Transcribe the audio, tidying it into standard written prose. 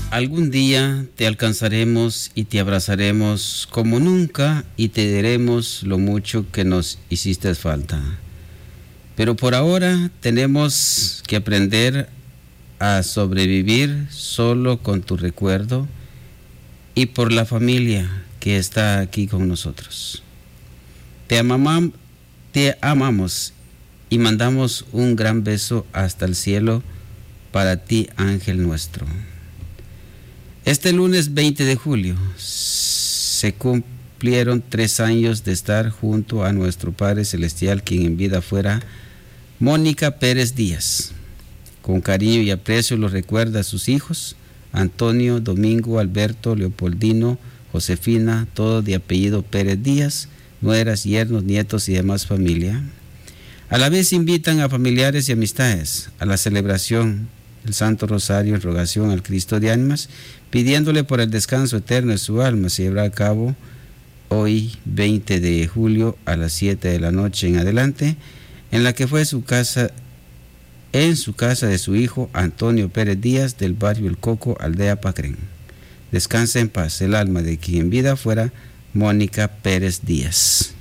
Algún día te alcanzaremos y te abrazaremos como nunca y te diremos lo mucho que nos hiciste falta. Pero por ahora tenemos que aprender a sobrevivir solo con tu recuerdo y por la familia que está aquí con nosotros. Te amamos y mandamos un gran beso hasta el cielo para ti, ángel nuestro. Este lunes 20 de julio se cumplieron 3 años de estar junto a nuestro Padre Celestial, quien en vida fuera Mónica Pérez Díaz. Con cariño y aprecio lo recuerda a sus hijos, Antonio, Domingo, Alberto, Leopoldino, Josefina, todos de apellido Pérez Díaz, nueras, yernos, nietos y demás familia. A la vez invitan a familiares y amistades a la celebración del Santo Rosario en rogación al Cristo de ánimas, pidiéndole por el descanso eterno de su alma. Se llevará a cabo hoy 20 de julio a las 7 de la noche en adelante, en la que fue su casa de su hijo Antonio Pérez Díaz del barrio El Coco, aldea Pacrén. Descansa en paz el alma de quien en vida fuera Mónica Pérez Díaz.